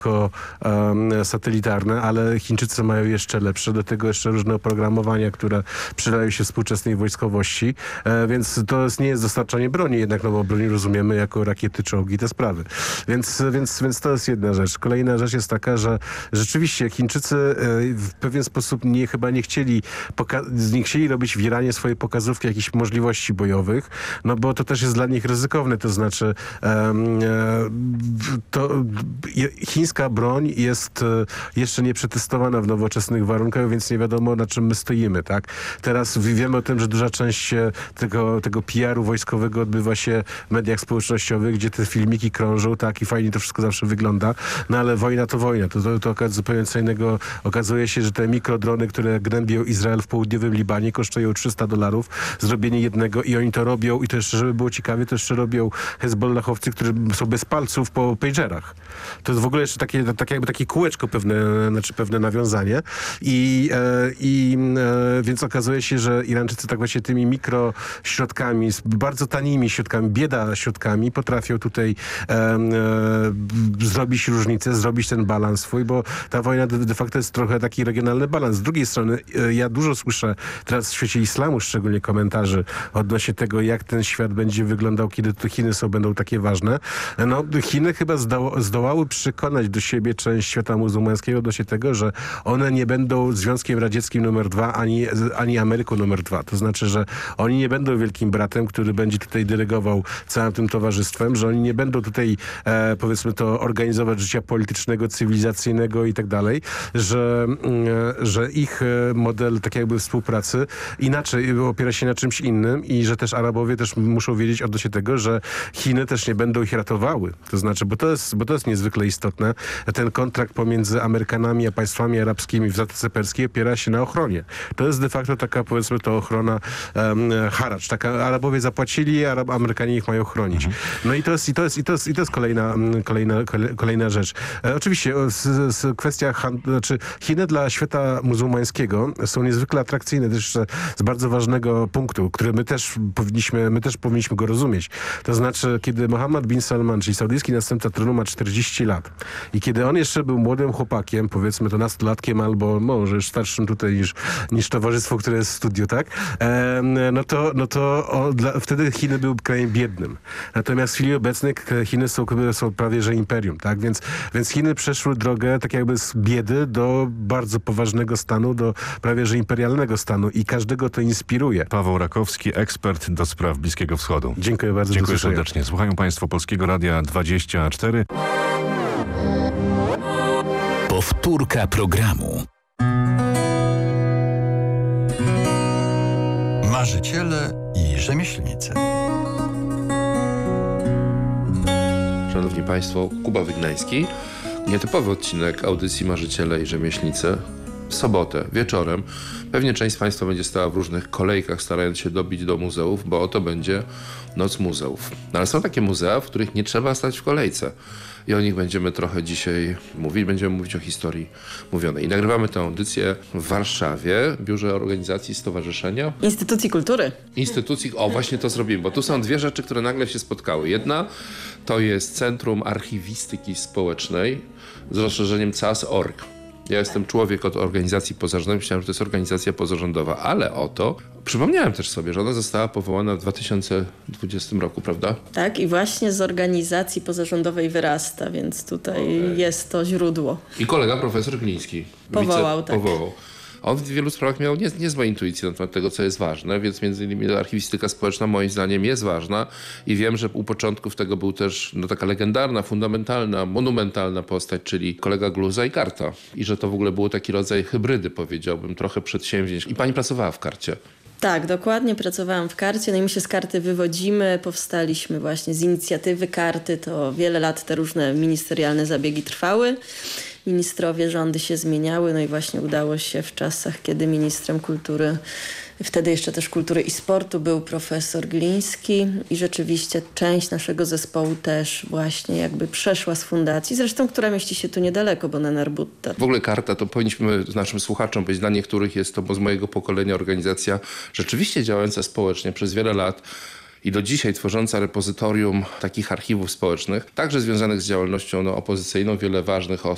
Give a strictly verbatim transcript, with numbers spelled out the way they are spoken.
um, satelitarne, ale Chińczycy mają jeszcze lepsze, do tego jeszcze różne oprogramowania, które przydają się współczesnej wojskowości, e, więc to jest, nie jest dostarczanie broni jednak, no bo broni rozumiemy jako rakiety, czołgi, te sprawy. Więc, więc, więc to jest jedna rzecz. Kolejna rzecz jest taka, że rzeczywiście Chińczycy e, w pewien sposób nie, chyba nie chcieli, poka- nie chcieli robić w Iranie swojej pokazówki jakichś możliwości bojowych, no bo to też jest dla nich ryzykowne, to znaczy e, e, to chińska broń jest jeszcze nie przetestowana w nowoczesnych warunkach, więc nie wiadomo, na czym my stoimy, tak? Teraz wiemy o tym, że duża część tego, tego P R u wojskowego odbywa się w mediach społecznościowych, gdzie te filmiki krążą, tak? I fajnie to wszystko zawsze wygląda. No ale wojna to wojna. To, to, to okazuje zupełnie co innego. Okazuje się, że te mikrodrony, które gnębią Izrael w południowym Libanie, kosztują trzysta dolarów. Zrobienie jednego i oni to robią, i to jeszcze, żeby było ciekawie, to jeszcze robią hezbollahowcy, którzy są bez palców po pagerach. To jest w ogóle jeszcze takie, takie jakby takie kółeczko pewne, znaczy pewne nawiązanie. I, e, i e, więc okazuje się, że Irańczycy tak właśnie tymi mikrośrodkami, z bardzo tanimi środkami, bieda środkami potrafią tutaj e, e, zrobić różnicę, zrobić ten balans swój, bo ta wojna de, de facto jest trochę taki regionalny balans. Z drugiej strony e, ja dużo słyszę teraz w świecie islamu szczególnie komentarzy odnośnie tego, jak ten świat będzie wyglądał, kiedy to Chiny są, będą takie ważne. No, Chiny chyba zdoła, zdołały przekonać do siebie część świata muzułmańskiego odnośnie tego, że one nie będą Związkiem Radzieckim numer dwa, ani, ani Ameryką numer dwa. To znaczy, że oni nie będą wielkim bratem, który będzie tutaj dyrygował całym tym towarzystwem, że oni nie będą tutaj, e, powiedzmy to, organizować życia politycznego, cywilizacyjnego i tak dalej, że, e, że ich model tak jakby współpracy inaczej opiera się na czymś innym i że też Arabowie też muszą wiedzieć odnośnie tego, że Chiny też nie będą ich ratowały. To znaczy, bo to jest, bo to jest niezwykle istotne. Ten kontrakt pomiędzy Amerykanami a państwami arabskimi w Zatoce Perskiej opiera się na ochronie. To jest de facto taka, powiedzmy, to ochrona um, haracz. Taka Arabowie zapłacili, Arab, Amerykanie ich mają chronić. Mhm. No i to jest, i to jest, i to jest, i to jest kolejna, kolejna, kolejna rzecz. E, oczywiście z, z kwestia hand, znaczy Chiny dla świata muzułmańskiego są niezwykle atrakcyjne też z bardzo ważnego punktu, który my też powinniśmy, my też powinniśmy go rozumieć. To znaczy, kiedy Mohammed bin Salman, czyli saudyjski następca tronu, ma czterdzieści lat i kiedy on jeszcze był młodym chłopakiem, powiedzmy to nastolatkiem albo może już starszym tutaj niż, niż towarzystwo, które jest w studiu, tak? E, no to, no to o, dla, wtedy Chiny były krajem biednym. Natomiast w chwili obecnej Chiny są, są prawie że imperium, tak? Więc, więc Chiny przeszły drogę tak jakby z biedy do bardzo poważnego stanu, do prawie że imperialnego stanu i każdego to inspiruje. Paweł Rakowski, ekspert do spraw Bliskiego Wschodu. Dziękuję bardzo. Dziękuję serdecznie. Słuchają Państwo Polskiego Radia dwadzieścia cztery. Powtórka programu. Marzyciele i rzemieślnicy. Szanowni Państwo, Kuba Wygnański. Nietypowy odcinek audycji Marzyciele i Rzemieślnicy. W sobotę, wieczorem. Pewnie część z Państwa będzie stała w różnych kolejkach, starając się dobić do muzeów, bo oto będzie Noc Muzeów. No ale są takie muzea, w których nie trzeba stać w kolejce. I o nich będziemy trochę dzisiaj mówić. Będziemy mówić o historii mówionej. I nagrywamy tę audycję w Warszawie, w Biurze Organizacji Stowarzyszenia Instytucji Kultury. Instytucji, o właśnie to zrobimy, bo tu są dwie rzeczy, które nagle się spotkały. Jedna to jest Centrum Archiwistyki Społecznej z rozszerzeniem C A S kropka org. Ja jestem człowiek od organizacji pozarządowej, myślałem, że to jest organizacja pozarządowa, ale oto przypomniałem też sobie, że ona została powołana w dwa tysiące dwudziestym roku, prawda? Tak, i właśnie z organizacji pozarządowej wyrasta, więc tutaj okay. jest to źródło. I kolega profesor Gliński powołał, wice, tak. powołał. On w wielu sprawach miał nie, niezłe intuicje na temat tego, co jest ważne, więc między innymi archiwistyka społeczna moim zdaniem jest ważna i wiem, że u początków tego był też no, taka legendarna, fundamentalna, monumentalna postać, czyli kolega Gluza i Karta. I że to w ogóle był taki rodzaj hybrydy, powiedziałbym, trochę przedsięwzięć. I pani pracowała w Karcie. Tak, dokładnie. Pracowałam w Karcie, no i my się z Karty wywodzimy. Powstaliśmy właśnie z inicjatywy Karty. To wiele lat te różne ministerialne zabiegi trwały. Ministrowie, rządy się zmieniały, no i właśnie udało się w czasach, kiedy ministrem kultury, wtedy jeszcze też kultury i sportu był profesor Gliński i rzeczywiście część naszego zespołu też właśnie jakby przeszła z fundacji, zresztą która mieści się tu niedaleko, bo na Narbutta. W ogóle Karta to powinniśmy naszym słuchaczom powiedzieć, dla niektórych jest to, bo z mojego pokolenia organizacja rzeczywiście działająca społecznie przez wiele lat i do dzisiaj tworząca repozytorium takich archiwów społecznych, także związanych z działalnością no, opozycyjną. Wiele ważnych osób